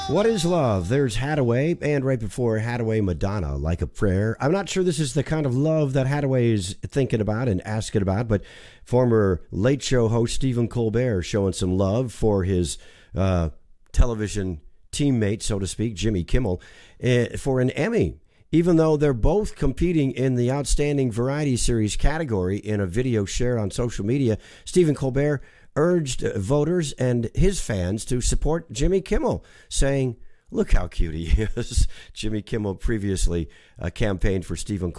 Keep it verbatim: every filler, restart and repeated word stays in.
What is love? There's Haddaway, and right before Haddaway, Madonna, Like a Prayer. I'm not sure this is the kind of love that Haddaway is thinking about and asking about, but former Late Show host Stephen Colbert showing some love for his uh, television teammate, so to speak, Jimmy Kimmel, uh, for an Emmy. Even though they're both competing in the Outstanding Variety Series category in a video share on social media, Stephen Colbert urged voters and his fans to support Jimmy Kimmel, saying, look how cute he is. Jimmy Kimmel previously uh, campaigned for Stephen